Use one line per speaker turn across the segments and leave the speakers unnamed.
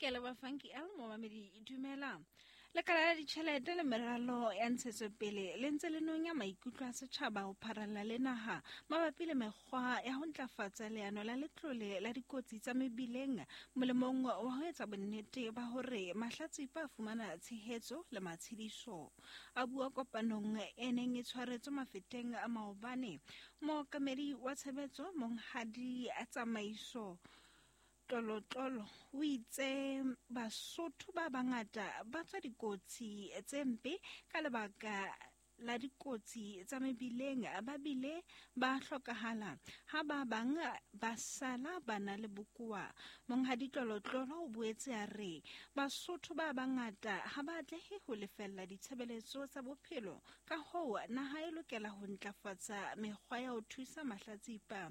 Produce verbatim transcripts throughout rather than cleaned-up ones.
ke le bafanki a le mo mamedi dumela lekala la ditšhelete le meralo ya ntshetsopele le ntse le nonya maikutlo a setšhaba go pharalla le naga mabapi le mekgwa ya go ntlafatsa leano la letlole la dikotsi tsa mebileng molemong wa go etsa bonnete ba gore mahlatsipa a fumana tshegetso le matshediso a bua kopanong e neng e tshwaretswe mafeteng a maobane mookamedi wa tshebetso monghadi a tsamaiso Tolotlolo o itse Basotho ba bangata ba tswa dikotsi tse mpe ka lebaka la dikotsi tsa mebileng ba bile ba hlokahala ha ba bang ba sala bana le bokoa. Monghadi Tolotlolo o boetse a re Basotho ba bangata ha ba atlehe ho lefella ditshebeletso tsa bophelo ka hoo naha e lokela ho ntlafatsa mekgwa ya ho thusa mahlatsipa.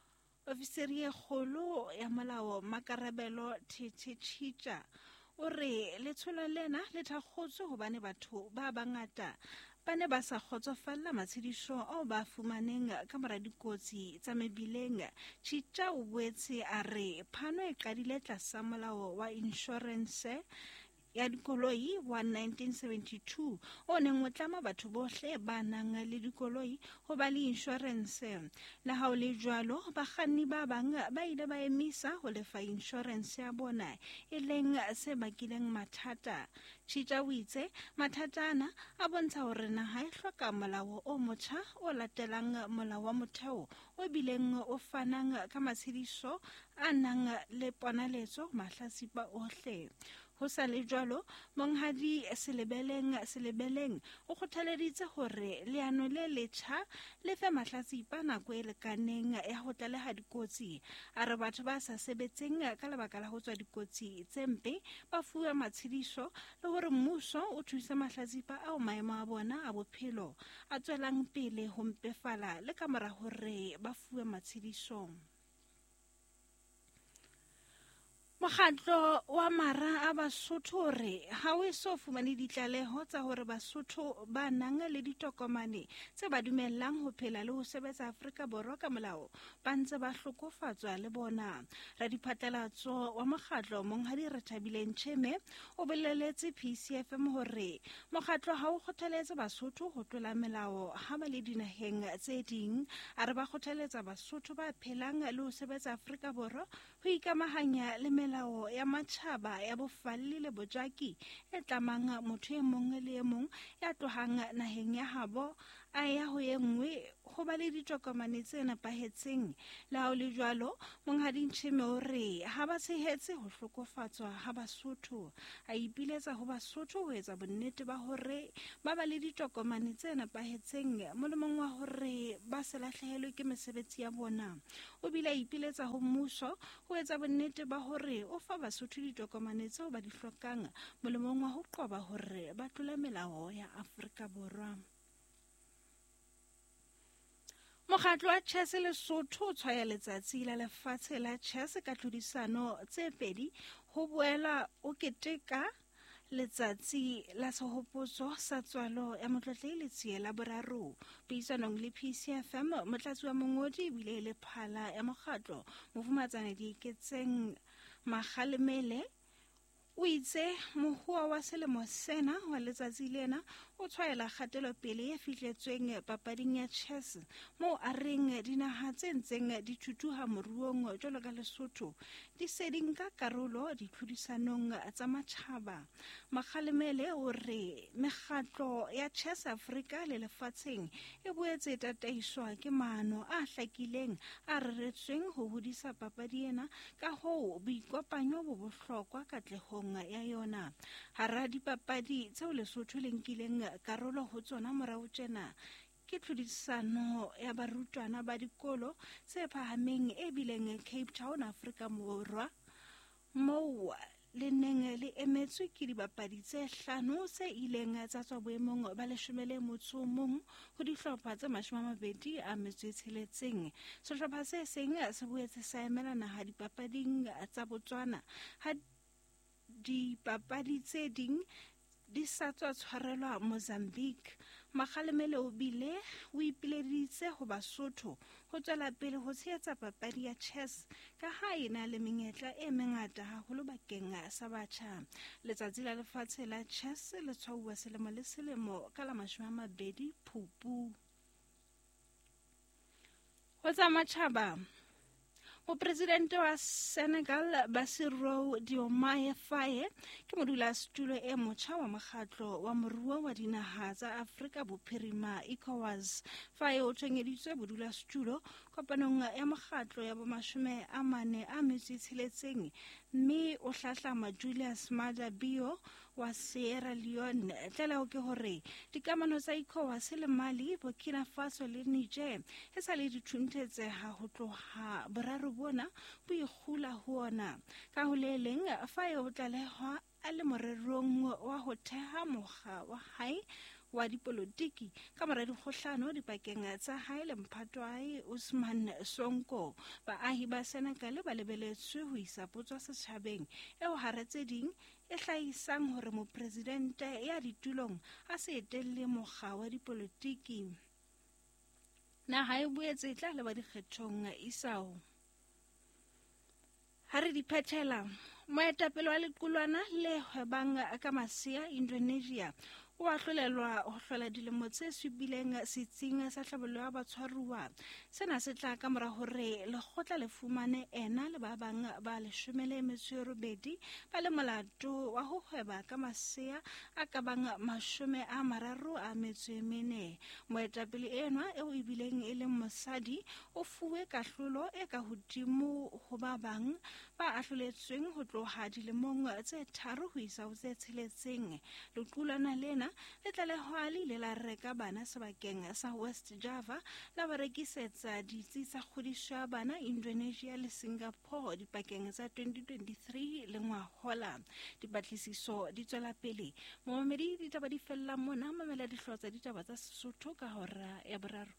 Ofisiri e kgolo ya molao Makarabelo Tshitshitja o re letsholo lena le thakgotswe hobane batho ba bangata ba ne ba sa kgotsofalla matshediso ao ba fumaneng ka mora dikotsi tsa mebileng. Tshitja o boetse a re phano e qadile tlasa molao wa insurance ya dikoloi wa nineteen seventy-two o neng o tlama batho bohle ba nang le dikoloi ho ba le insurance. Le ha o le jwalo bakganni ba bang ba ile ba emisa ho lefa insurance ya bona e leng se bakileng mathata. Tshitja o itse mathata ana a bontsha hore naha e hloka molao o motjha o latelang molao wa motheo o bileng o fanang ka matshediso a nang le ponaletso mahlatsipa ohle. Ho sa le jwalo monghadi selebeleng selebeleng o kgothaleditse hore leano le letjha le fe mahlatsipa nako e lekaneng ya ho tlaleha dikotsi a re batho ba sa sebetseng ka lebaka la ho tswa dikotsi tse mpe ba fuwa matshediso le hore mmuso o thusa mahlatsipa ao maemo a bona a bophelo a tswelang pele ho mpefala le ka mora hore ba fuwe matshediso. Mokgatlo wa mara a Basotho re ha o eso fumane ditlaleho tsa hore Basotho ba nang le ditokomane tse ba dumellang ho phela le ho sebetsa Afrika Borwa ka molao ba ntse ba hlokofatswa le bona. Radiphatlalatso wa mokgatlo Monghadi Rethabile Ncheme o boleletse P C F M hore mokgatlo ha o kgothaletse Basotho ho tlola melao ha ba le dinaheng tse ding a re ba kgothaletsa Basotho ba phelang le ho sebetsa Afrika Borwa ho ikamahanya le melao ya matjhaba ya bofalli le bojaki e tlamang motho e mong le e mong ya tlohang naheng ya habo a ya ho e nngwe ho ba le ditokomane tse nepahetseng. Le ha o le jwalo Monghadi Ncheme o re ha ba tshehetse ho hlokofatswa ha Basotho a ipiletsa ho Basotho ho etsa bonnete ba hore ba ba le ditokomane tse nepahetseng molemong wa hore ba se lahlehelwe ke mesebetsi ya bona. O bile a ipiletsa ho mmuso ho etsa bonnete ba hore o fa Basotho ditokomane tseo ba di hlokang molemong wa ho qoba hore ba tlole melao ya Afrika Borwa. Mokgatlo wa Chess Lesotho o tshwaya letsatsi la lefatshe la chess ka tlhodisano tse pedi ho boela o keteka letsatsi la sehopotso sa tswalo ya motlotlehi Letsie la boraro. Puisanong le P C F M motlatsi wa mongodi bile le phala ya mokgatlo mofumatsane di iketseng Makgalemele o itse mohua wa selemo sena wa letsatsi lena o tshwaela kgatelo pele e fihletsweng papading ya chess moo a reng dinaha tse ntseng di thuthuha moruong jwalo ka Lesotho di se di nka karolo ditlhodisanong tsa matjhaba. Makgalemele o re mekgatlo ya Chess Africa le lefatsheng e boetse tataiswa ke maano a hlakileng a reretsweng ho hodisa papadi ena ka hoo boikopanyo bo bohlokwa katlehong ya yona. Hara dipapadi tseo Lesotho le nkileng karolo ho tsona morao tjena ke tlhodisano ya barutwana ba dikolo tse phahameng e bileng Cape Town Afrika Borwa moo le neng le emetswe ke dibapadi tse hlano tse ileng tsa tswa boemong ba leshome le motso mong ho dihlopha tse mashome a mabedi a metso e tsheletseng. Sehlopha se seng se boetse sa emela naha dipapading tsa Botswana ha dipapadi tse ding di sa tswa tshwarelwa Mozambique. Makgalemele o bile o ipileditse ho Basotho ho tswela pele ho tshehetsa papadi ya chess ka ha e na le menyetla e mengata haholo bakeng sa batjha. Letsatsi la lefatshe la chess le tshwauwa selemo le selemo ka la mashome a mabedi Phupu. Ho tsa matjhaba, Mopresidente wa Senegal Bassirou Diomaye Faye ke modulasetulo e motjha wa mokgatlo wa moruo wa dinaha tsa Afrika Bophirima ECOWAS. Faye o tshwenyeditswe bodulasetulo kopanong ya mokgatlo ya bomashome a mane a metso e tsheletseng, mme o hlahlama Julius Maada Bio wa Sierra Leone. Tleleo ke hore dikamano tsa ECOWAS le Mali, Burkina Faso le Niger e sa le di thunthetseha ho tloha boraro bona bo ikgula ho ona. Ka ho le leng, Faye o tlalehwa a le morerong wa ho theha mokga wa hae wa dipolotiki ka mora dikgohlano dipakeng tsa hae le mphatwae Ousmane Sonko. Baahi ba Senegal ba lebeletswe ho isa potso setjhabeng eo hara tse ding e hlahisang hore mopresidente ya ditulong a se etelle mokga wa dipolotiki. Naha e boetse e tla leba dikgethong isao. Ha re di phethela, moetapele wa lequlwana le hwebang ka masea Indonesia o a hlolelwa ho hlola dilemo tse subileng setsing sa tlhabollo ya batshwaruwa. Sena se tla ka mora hore lekgotla le fumane ena le ba bang ba leshome le metso e robedi ba le molato wa ho hweba ka masea a ka bang mashome a mararo a metso e mene. Moetapele enwa eo e bileng e leng mosadi o fuwe kahlolo e ka hodimo ho ba bang ba ahloletsweng ho tloha dilemong tse tharo ho isa ho tse tsheletseng. Lequlwana lena le tlalehwa le ile la reka bana sebakeng sa West Java la ba rekisetsa ditsi tsa kgodiso ya bana Indonesia le Singapore dipakeng tsa twenty twenty-three le ngwahola. Dipatlisiso di tswela pele. Momamedi ditaba di fella mona, mamela dihlooho tsa ditaba tsa Sesotho ka hora ya boraro.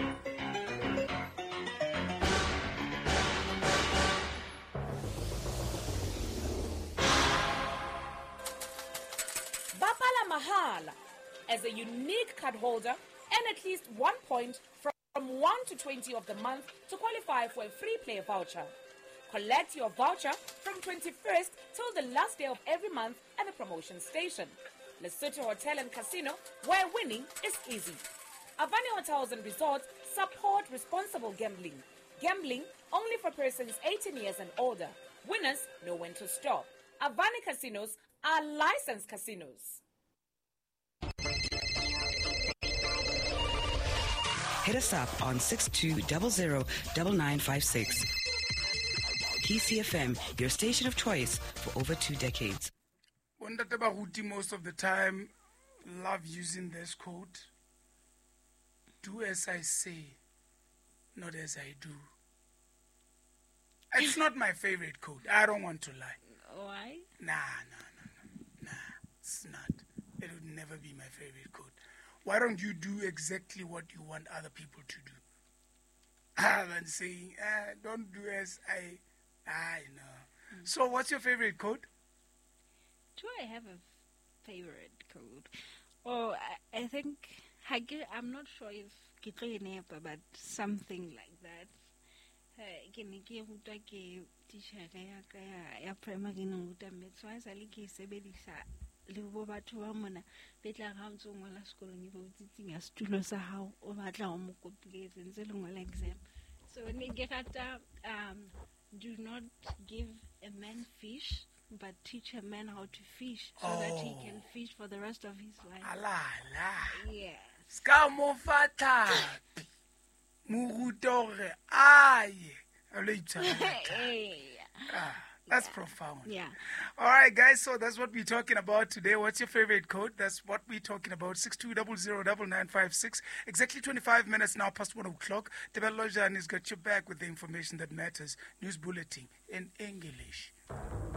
Bapala Mahala. As a unique card holder, earn at least one point from one to twenty of the month to qualify for a free play voucher. Collect your voucher from twenty-first till the last day of every month at the promotion station. Lesotho Hotel and Casino, where winning is easy. Avani Hotels and Resorts support responsible gambling. Gambling only for persons eighteen years and older. Winners know when to stop. Avani Casinos are licensed casinos.
Hit us up on six two zero zero nine nine five six. P C F M, your station of choice for over two decades.
Wondata Bahuti most of the time love using this quote. Do as I say, not as I do. It's not my favorite quote. I don't want to lie.
Why?
Nah, nah, nah, nah. Nah, it's not. It would never be my favorite quote. Why don't you do exactly what you want other people to do? Rather than saying, ah, don't do as I, I know. Mm. So what's your favorite quote?
Do I have a favorite quote? Oh, I, I think, I'm not sure if Kitrenepa, but something like that. Ke ne ke rutwa ke teacher ya ka ya primary no ruta maths wa sa le ke sebedisa le bo batho ba mona betla ga ntse ngola sekolong e bo tsitsing ya setulo sa hao o batla o mo kopiletse ntse le ngola exam. So ne ke rata um do not give a man fish but teach a man how to fish so oh. that he can fish for the rest of his life.
Ala ala.
Yes.
Ska mo fata. Mugutore aye. Ah, that's yeah. profound.
Yeah.
All right, guys. So that's what we're talking about today. What's your favorite quote? That's what we're talking about. Six two zero zero nine nine five six. Exactly twenty-five minutes now past one o'clock. Tebel Lojan has got you back with the information that matters. News bulletin in English.